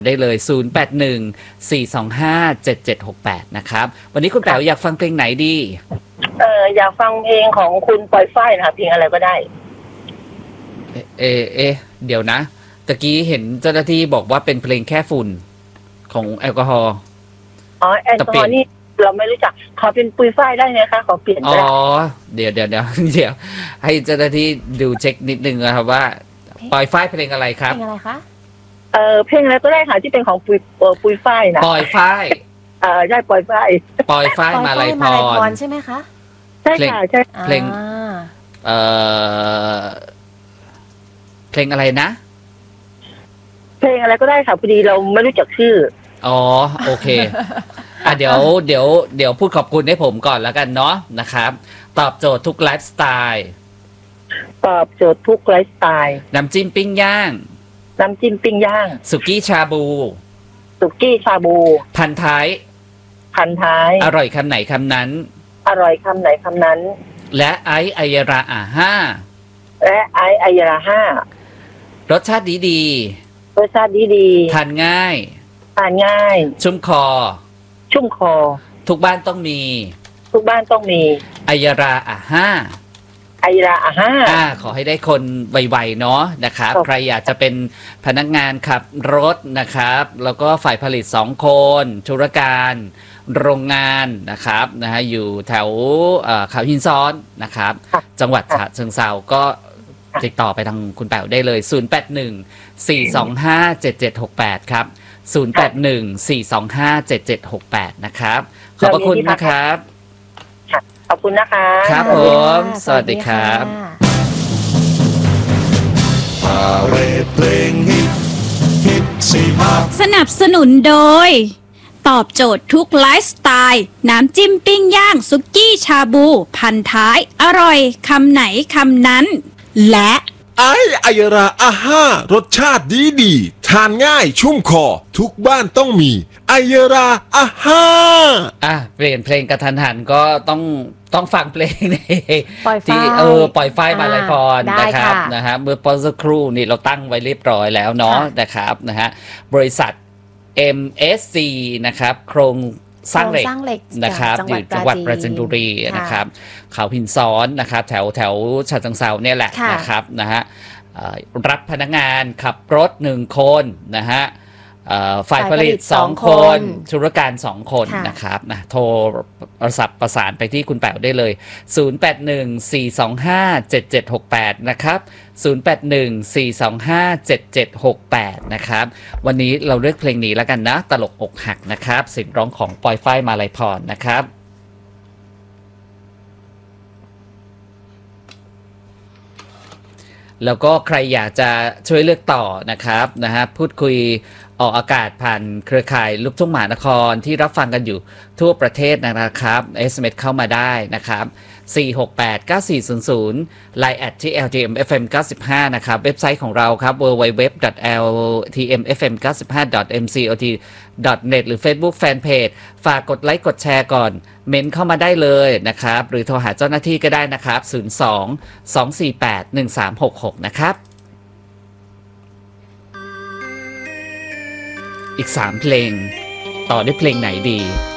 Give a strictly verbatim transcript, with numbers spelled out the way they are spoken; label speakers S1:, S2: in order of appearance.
S1: ได้เลย ศูนย์ แปด หนึ่ง สี่ สอง ห้า เจ็ด เจ็ด หก แปด นะครับวันนี้คุณแป๋วอยากฟังเพลงไหนดี
S2: เอออยากฟังเพลงของคุณปอยฝ้ายนะคะเพลงอะไรก็ได้
S1: เอ๊ะเอ๊ะเดี๋ยวนะตะกี้เห็นเจ้าหน้าที่บอกว่าเป็นเพลงแค่ฝุ่นของแอลกอฮอล์
S2: อ๋อแอลกอฮอล์นี่เราไม่รู้จักขอเป็นปุยฝ้ายได้ไหมคะขอเปลี่ยน
S1: อ๋อเดี๋ยวเดี๋ยวเดี๋ยวเดี๋ยวให้เจ้าหน้าที่ดูเช็คนิดนึงนะครับว่าปอยฝ้ายเพลงอะไรครับ
S2: เพลงอะไรคะเออเพลงอะไรก็ได้ค่ะที่เป็นของปุยปุยฝ้ายนะ
S1: ปอยฝ้าย
S2: เออใช่ปอยฝ้าย
S1: ปอยฝ้ายมาลัยพร
S3: ใช่ไหมคะ
S2: ใช่ค่ะใช่
S1: เพลงเอ่อเพลงอะไรนะ
S2: เพลงอะไรก็ได้ค่ะพอดีเราไม่รู้จักชื่อ
S1: อ๋อโอเคอ่ะเดี๋ยวเดี๋ยวเดี๋ยวพูดขอบคุณให้ผมก่อนแล้วกันเนาะนะครับตอบโจทย์ทุกไลฟ์สไตล์
S2: ตอบโจทย์ทุกไลฟ์สไตล์
S1: น้ำจิ้มปิ้งย่าง
S2: น้ำจิ้มปิ้งย่าง
S1: สุกี้ชาบู
S2: สุกี้ชาบู
S1: พันท้าย
S2: พันท้าย
S1: อร่อยคำไหนคำนั้น
S2: อร่อยคำไหนคำนั้น
S1: และไอซ์อัยราอาห้า
S2: และไอซ์อัยราห้าร
S1: สชาติดีดี
S2: รสชาติดีดี
S1: ทานง่าย
S2: ทานง่าย
S1: ชุ่มคอ
S2: ชุ่มคอ
S1: ทุกบ้านต้องมี
S2: ทุกบ้านต้องมี
S1: อัยราอาห้า
S2: ไอราอาห้า
S1: อ่าขอให้ได้คนไวๆเนาะนะครับใครอยากจะเป็นพนักงานขับรถนะครับแล้วก็ฝ่ายผลิตสองคนธุรการโรงงานนะครับนะฮะอยู่แถวเขาหินซ้อนนะครับจังหวัดฉะเชิงเทราก็ติดต่อไปทางคุณแป๋วได้เลย ศูนย์ แปด หนึ่ง สี่ สอง ห้า เจ็ด เจ็ด หก แปด ครับ ศูนย์ แปด หนึ่ง สี่ สอง ห้า เจ็ด เจ็ด หก แปด นะครับขอบพระคุณนะครับ
S2: ขอบคุณนะคะ
S1: ครับผมสวัสดีครับ
S4: สนับสนุนโดยตอบโจทย์ทุกไลฟ์สไตล์น้ำจิ้มปิ้งย่างซุกี้ชาบูพันท้ายอร่อยคำไหนคำนั้นและ
S5: ไอซ์อัยราอาห้ารสชาติดีดีทานง่ายชุ่มคอทุกบ้านต้องมีอัยราอาห้า
S1: อ่ะเปลี่ยนเพลงกระทันหันก็ต้องต้องฟังเพลงใน
S3: ที่
S1: เออปล่อยไฟมาลัยพรนะครับนะฮะเมื่อปอสักครู่นี่เราตั้งไว้เรียบร้อยแล้วเนาะนะครับนะฮะบริษัท เอ็ม เอส ซี นะครับโครงสร้างเหล็กนะครับอยู่จังหวัดปราจีนบุรีนะครับเขาหินซ้อนนะครับแถวแถวฉะเชิงเทราเนี่ยแหละนะครับนะฮะรับพนักงานขับรถหนึ่งคนนะฮะฝ่ายผลิตสองคนธุรการสองคนนะครับนะโทรศัพท์ประสานไปที่คุณแป๋วได้เลย ศูนย์ แปด หนึ่ง สี่ สอง ห้า เจ็ด เจ็ด หก แปด นะครับ ศูนย์ แปด หนึ่ง สี่ สอง ห้า เจ็ด เจ็ด หก แปด นะครับวันนี้เราเลือกเพลงนี้แล้วกันนะตลกอกหักนะครับเสียงร้องของปอยฝ้ายมาลัยพรนะครับแล้วก็ใครอยากจะช่วยเลือกต่อนะครับนะฮะพูดคุยออกอากาศผ่านเครือข่ายลูกทุ่งมหานครที่รับฟังกันอยู่ทั่วประเทศนะครับ เอส เอ็ม เอส เข้ามาได้นะครับสี่ หก แปด เก้า สี่ ศูนย์ ศูนย์ ไลน์ แอท ที่ แอล ที เอ็ม เอฟ เอ็ม เก้าสิบห้า นะครับเว็บไซต์ของเราครับ ดับเบิลยู ดับเบิลยู ดับเบิลยู ดอท แอล ที เอ็ม เอฟ เอ็ม เก้าสิบห้า ดอท เอ็ม ซี โอ ที ดอท เน็ต หรือ Facebook Fanpage ฝากกดไลค์กดแชร์ก่อนเมนเข้ามาได้เลยนะครับหรือโทรหาเจ้าหน้าที่ก็ได้นะครับศูนย์ สอง สอง สี่ แปด หนึ่ง สาม หก หกนะครับอีกสามเพลงต่อด้วยเพลงไหนดี